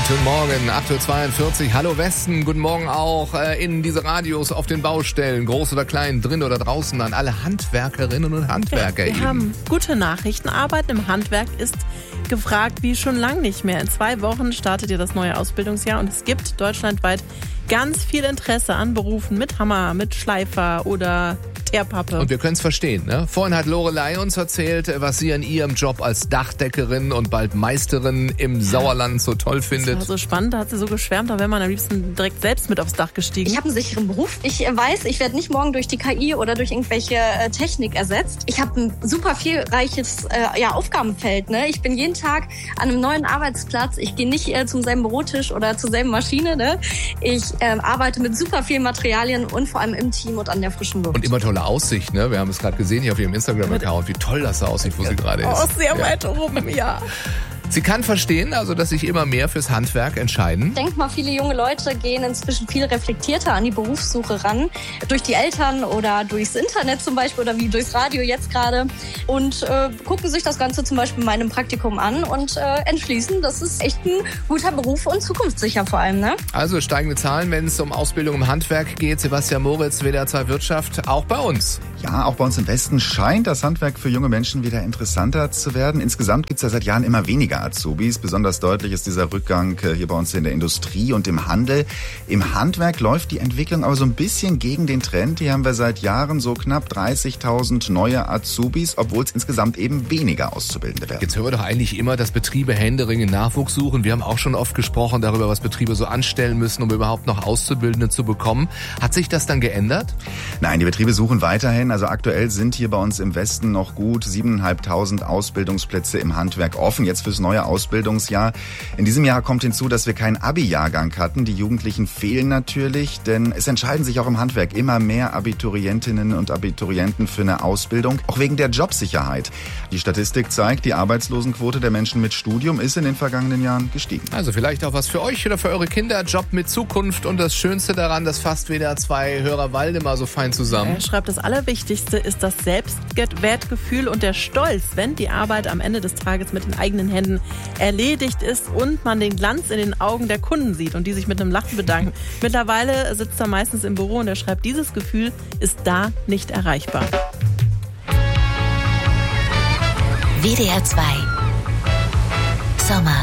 Guten Morgen, 8.42 Uhr. Hallo Westen, guten Morgen auch in diese Radios auf den Baustellen, groß oder klein, drin oder draußen, an alle Handwerkerinnen und Handwerker. Wir haben gute Nachrichten. Arbeiten im Handwerk ist gefragt wie schon lange nicht mehr. In 2 Wochen startet ja das neue Ausbildungsjahr und es gibt deutschlandweit ganz viel Interesse an Berufen mit Hammer, mit Schleifer oder Teerpappe. Und wir können es verstehen, ne? Vorhin hat Lorelei uns erzählt, was sie an ihrem Job als Dachdeckerin und bald Meisterin im Sauerland so toll findet. Das war so spannend, da hat sie so geschwärmt, da wäre man am liebsten direkt selbst mit aufs Dach gestiegen. Ich habe einen sicheren Beruf. Ich weiß, ich werde nicht morgen durch die KI oder durch irgendwelche Technik ersetzt. Ich habe ein super vielreiches Aufgabenfeld. Ne? Ich bin jeden Tag an einem neuen Arbeitsplatz. Ich gehe nicht zum selben Bürotisch oder zur selben Maschine. Ne? Ich arbeite mit super vielen Materialien und vor allem im Team und an der frischen Luft. Und immer tolle Aussicht, ne? Wir haben es gerade gesehen hier auf ihrem Instagram-Account, wie toll das da aussieht, wo sie gerade ist. Oh, sehr weit oben, ja. Sie kann verstehen, also dass sich immer mehr fürs Handwerk entscheiden. Ich denke mal, viele junge Leute gehen inzwischen viel reflektierter an die Berufssuche ran. Durch die Eltern oder durchs Internet zum Beispiel oder wie durchs Radio jetzt gerade. Und gucken sich das Ganze zum Beispiel in meinem Praktikum an und entschließen, das ist echt ein guter Beruf und zukunftssicher vor allem. Ne? Also steigende Zahlen, wenn es um Ausbildung im Handwerk geht. Sebastian Moritz, WDR 2 Wirtschaft, auch bei uns. Ja, auch bei uns im Westen scheint das Handwerk für junge Menschen wieder interessanter zu werden. Insgesamt gibt es ja seit Jahren immer weniger Azubis. Besonders deutlich ist dieser Rückgang hier bei uns in der Industrie und im Handel. Im Handwerk läuft die Entwicklung aber so ein bisschen gegen den Trend. Hier haben wir seit Jahren so knapp 30.000 neue Azubis, obwohl es insgesamt eben weniger Auszubildende werden. Jetzt hören wir doch eigentlich immer, dass Betriebe händeringend Nachwuchs suchen. Wir haben auch schon oft gesprochen darüber, was Betriebe so anstellen müssen, um überhaupt noch Auszubildende zu bekommen. Hat sich das dann geändert? Nein, die Betriebe suchen weiterhin. Also aktuell sind hier bei uns im Westen noch gut 7.500 Ausbildungsplätze im Handwerk offen, jetzt fürs neue Ausbildungsjahr. In diesem Jahr kommt hinzu, dass wir keinen Abi-Jahrgang hatten. Die Jugendlichen fehlen natürlich, denn es entscheiden sich auch im Handwerk immer mehr Abiturientinnen und Abiturienten für eine Ausbildung, auch wegen der Jobsicherheit. Die Statistik zeigt, die Arbeitslosenquote der Menschen mit Studium ist in den vergangenen Jahren gestiegen. Also vielleicht auch was für euch oder für eure Kinder, Job mit Zukunft. Und das Schönste daran, das fasst WDR 2 Hörer Waldemar so fein zusammen. Er schreibt, das Allerwichtigste ist das Selbstwertgefühl und der Stolz, wenn die Arbeit am Ende des Tages mit den eigenen Händen erledigt ist und man den Glanz in den Augen der Kunden sieht und die sich mit einem Lachen bedanken. Mittlerweile sitzt er meistens im Büro und er schreibt, dieses Gefühl ist da nicht erreichbar. WDR 2 Sommer.